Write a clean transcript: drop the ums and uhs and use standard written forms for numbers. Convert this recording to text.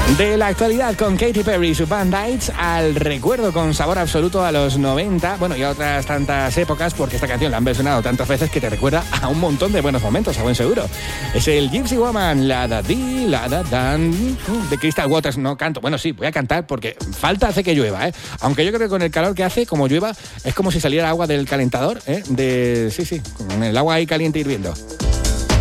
De la actualidad con Katy Perry y su Band-Aids al recuerdo con sabor absoluto a los 90, bueno, y a otras tantas épocas, porque esta canción la han versionado tantas veces que te recuerda a un montón de buenos momentos, a buen seguro. Es el Gypsy Woman, la da di, la da dan, de Crystal Waters. No canto, bueno, sí, voy a cantar porque falta hace que llueva, ¿eh? Aunque yo creo que con el calor que hace, como llueva, es como si saliera agua del calentador, ¿eh? Sí, con el agua ahí caliente hirviendo.